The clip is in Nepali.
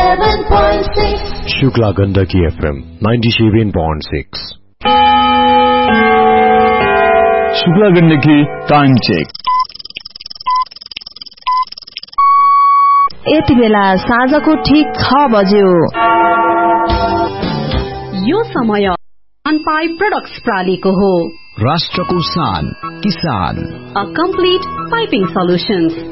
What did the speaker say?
97.6 Shukla Gandaki FM 97.6 Shukla Gandaki time check. यति बेला साँझको ठीक 6 बज्यो। यो समय अनपाई प्रोडक्ट्स प्रालीको हो। राष्ट्रको शान किसान। A complete piping solutions.